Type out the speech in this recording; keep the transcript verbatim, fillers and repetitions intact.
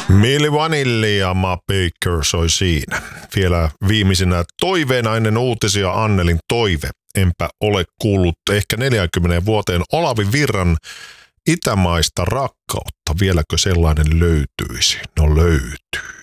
Milli Vanilli ja Ma Baker soi siinä. Vielä viimeisenä toiveena ennen uutisia Annelin toive. Enpä ole kuullut ehkä neljäänkymmeneen vuoteen Olavi Virran Itämaista rakkautta. Vieläkö sellainen löytyisi? No löytyy.